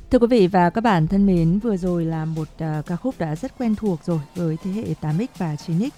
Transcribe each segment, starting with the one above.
Thưa quý vị và các bạn thân mến, vừa rồi là một ca khúc đã rất quen thuộc rồi với thế hệ 8X và 9X.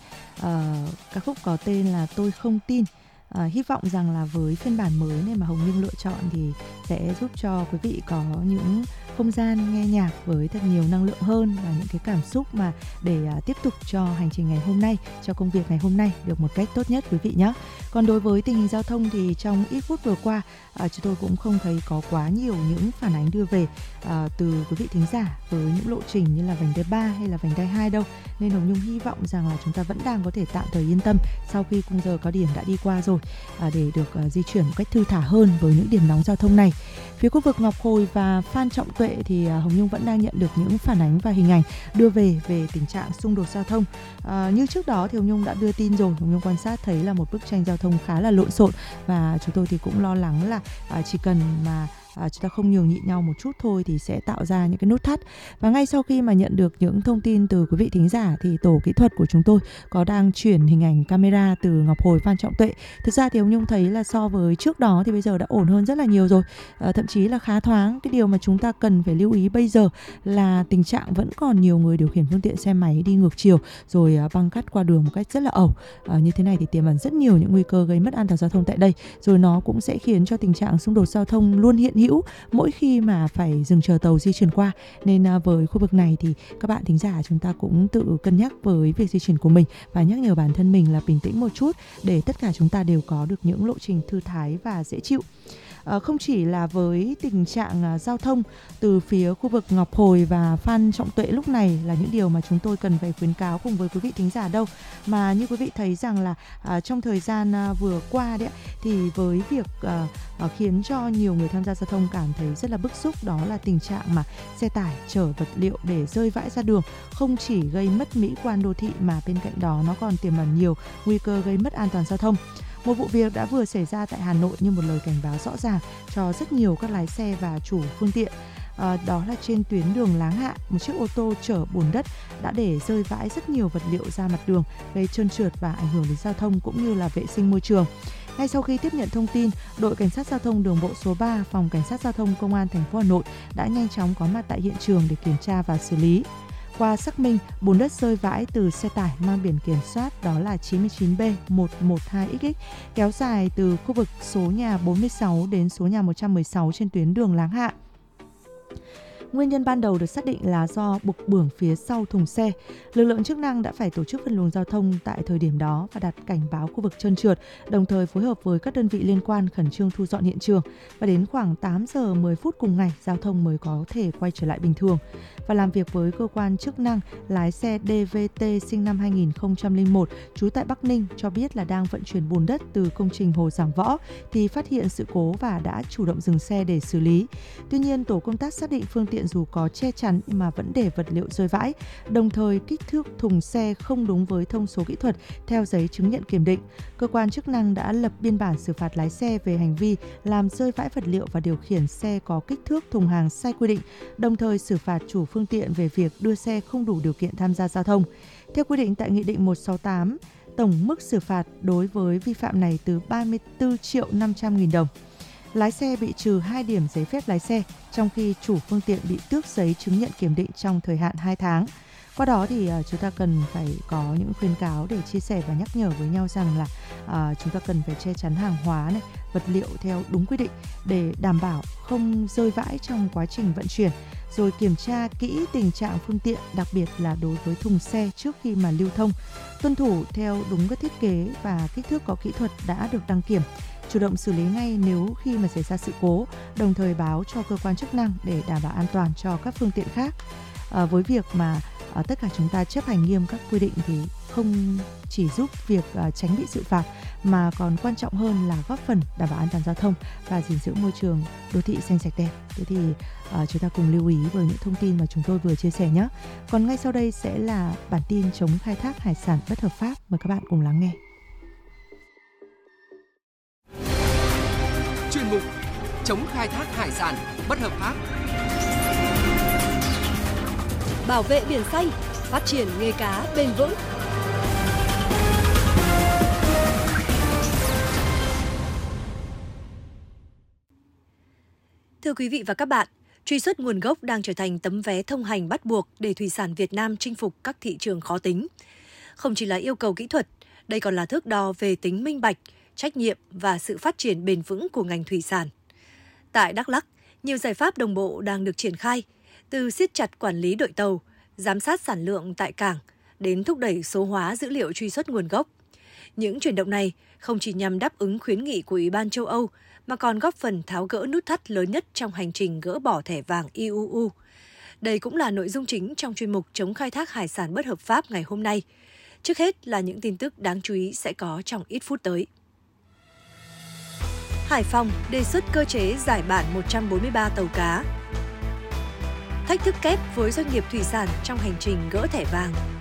Ca khúc có tên là Tôi Không Tin. Hy vọng rằng là với phiên bản mới này mà Hồng Nhung lựa chọn thì sẽ giúp cho quý vị có những không gian nghe nhạc với thật nhiều năng lượng hơn và những cái cảm xúc mà để tiếp tục cho hành trình ngày hôm nay, cho công việc ngày hôm nay được một cách tốt nhất quý vị nhé. Còn đối với tình hình giao thông thì trong ít phút vừa qua chúng tôi cũng không thấy có quá nhiều những phản ánh đưa về từ quý vị thính giả với những lộ trình như là vành đai 3 hay là vành đai 2 đâu. Nên Hồng Nhung hy vọng rằng là chúng ta vẫn đang có thể tạm thời yên tâm sau khi khung giờ cao điểm đã đi qua rồi, để được di chuyển một cách thư thả hơn với những điểm nóng giao thông này. Phía khu vực Ngọc Hồi và Phan Trọng Tuệ thì Hồng Nhung vẫn đang nhận được những phản ánh và hình ảnh đưa về tình trạng xung đột giao thông. Như trước đó thì Hồng Nhung đã đưa tin rồi, Hồng Nhung quan sát thấy là một bức tranh giao thông khá là lộn xộn và chúng tôi thì cũng lo lắng là chỉ cần mà chúng ta không nhường nhịn nhau một chút thôi thì sẽ tạo ra những cái nút thắt. Và ngay sau khi mà nhận được những thông tin từ quý vị thính giả thì tổ kỹ thuật của chúng tôi có đang chuyển hình ảnh camera từ Ngọc Hồi Phan Trọng Tuệ. Thực ra thì ông Nhung thấy là so với trước đó thì bây giờ đã ổn hơn rất là nhiều rồi, thậm chí là khá thoáng. Cái điều mà chúng ta cần phải lưu ý bây giờ là tình trạng vẫn còn nhiều người điều khiển phương tiện xe máy đi ngược chiều rồi băng cắt qua đường một cách rất là ẩu. Như thế này thì tiềm ẩn rất nhiều những nguy cơ gây mất an toàn giao thông tại đây, rồi nó cũng sẽ khiến cho tình trạng xung đột giao thông luôn hiện hữu mỗi khi mà phải dừng chờ tàu di chuyển qua. Nên với khu vực này thì các bạn thính giả chúng ta cũng tự cân nhắc với việc di chuyển của mình và nhắc nhở bản thân mình là bình tĩnh một chút để tất cả chúng ta đều có được những lộ trình thư thái và dễ chịu. Không chỉ là với tình trạng giao thông từ phía khu vực Ngọc Hồi và Phan Trọng Tuệ lúc này là những điều mà chúng tôi cần phải khuyến cáo cùng với quý vị thính giả đâu, mà như quý vị thấy rằng là trong thời gian vừa qua đấy thì với việc khiến cho nhiều người tham gia giao thông cảm thấy rất là bức xúc, đó là tình trạng mà xe tải chở vật liệu để rơi vãi ra đường không chỉ gây mất mỹ quan đô thị mà bên cạnh đó nó còn tiềm ẩn nhiều nguy cơ gây mất an toàn giao thông. Một vụ việc đã vừa xảy ra tại Hà Nội như một lời cảnh báo rõ ràng cho rất nhiều các lái xe và chủ phương tiện. Đó là trên tuyến đường Láng Hạ, một chiếc ô tô chở bùn đất đã để rơi vãi rất nhiều vật liệu ra mặt đường, gây trơn trượt và ảnh hưởng đến giao thông cũng như là vệ sinh môi trường. Ngay sau khi tiếp nhận thông tin, đội cảnh sát giao thông đường bộ số 3, phòng cảnh sát giao thông công an thành phố Hà Nội đã nhanh chóng có mặt tại hiện trường để kiểm tra và xử lý. Qua xác minh, bùn đất rơi vãi từ xe tải mang biển kiểm soát đó là 99B112XX kéo dài từ khu vực số nhà 46 đến số nhà 116 trên tuyến đường Láng Hạ. Nguyên nhân ban đầu được xác định là do bục bưởng phía sau thùng xe. Lực lượng chức năng đã phải tổ chức phân luồng giao thông tại thời điểm đó và đặt cảnh báo khu vực trơn trượt, đồng thời phối hợp với các đơn vị liên quan khẩn trương thu dọn hiện trường. Và đến khoảng 8 giờ 10 phút cùng ngày, giao thông mới có thể quay trở lại bình thường. Và làm việc với cơ quan chức năng, lái xe DVT sinh năm 2001, trú tại Bắc Ninh cho biết là đang vận chuyển bùn đất từ công trình Hồ Giảng Võ thì phát hiện sự cố và đã chủ động dừng xe để xử lý. Tuy nhiên, tổ công tác xác định phương tiện dù có che chắn nhưng mà vẫn để vật liệu rơi vãi, đồng thời kích thước thùng xe không đúng với thông số kỹ thuật theo giấy chứng nhận kiểm định. Cơ quan chức năng đã lập biên bản xử phạt lái xe về hành vi làm rơi vãi vật liệu và điều khiển xe có kích thước thùng hàng sai quy định, đồng thời xử phạt chủ phương tiện về việc đưa xe không đủ điều kiện tham gia giao thông. Theo quy định tại Nghị định 168, tổng mức xử phạt đối với vi phạm này từ 34.500.000 đồng. Lái xe bị trừ 2 điểm giấy phép lái xe, trong khi chủ phương tiện bị tước giấy chứng nhận kiểm định trong thời hạn 2 tháng. Qua đó thì chúng ta cần phải có những khuyến cáo để chia sẻ và nhắc nhở với nhau rằng là chúng ta cần phải che chắn hàng hóa này, vật liệu theo đúng quy định để đảm bảo không rơi vãi trong quá trình vận chuyển. Rồi kiểm tra kỹ tình trạng phương tiện, đặc biệt là đối với thùng xe trước khi mà lưu thông. Tuân thủ theo đúng các thiết kế và kích thước có kỹ thuật đã được đăng kiểm. Chủ động xử lý ngay nếu khi mà xảy ra sự cố, đồng thời báo cho cơ quan chức năng để đảm bảo an toàn cho các phương tiện khác. Với việc mà tất cả chúng ta chấp hành nghiêm các quy định thì không chỉ giúp việc tránh bị xử phạt mà còn quan trọng hơn là góp phần đảm bảo an toàn giao thông và gìn giữ môi trường đô thị xanh sạch đẹp. Thế thì chúng ta cùng lưu ý với những thông tin mà chúng tôi vừa chia sẻ nhé. Còn ngay sau đây sẽ là bản tin chống khai thác hải sản bất hợp pháp. Mời các bạn cùng lắng nghe. Chuyên mục chống khai thác hải sản bất hợp pháp, bảo vệ biển xanh, phát triển nghề cá bền vững. Thưa quý vị và các bạn, Truy xuất nguồn gốc đang trở thành tấm vé thông hành bắt buộc để thủy sản Việt Nam chinh phục các thị trường khó tính. Không chỉ là yêu cầu kỹ thuật, đây còn là thước đo về tính minh bạch, trách nhiệm và sự phát triển bền vững của ngành thủy sản. Tại Đắk Lắk, nhiều giải pháp đồng bộ đang được triển khai, từ siết chặt quản lý đội tàu, giám sát sản lượng tại cảng, đến thúc đẩy số hóa dữ liệu truy xuất nguồn gốc. Những chuyển động này không chỉ nhằm đáp ứng khuyến nghị của Ủy ban châu Âu, mà còn góp phần tháo gỡ nút thắt lớn nhất trong hành trình gỡ bỏ thẻ vàng IUU. Đây cũng là nội dung chính trong chuyên mục chống khai thác hải sản bất hợp pháp ngày hôm nay. Trước hết là những tin tức đáng chú ý sẽ có trong ít phút tới. Hải Phòng đề xuất cơ chế giải bản 143 tàu cá. Thách thức kép với doanh nghiệp thủy sản trong hành trình gỡ thẻ vàng.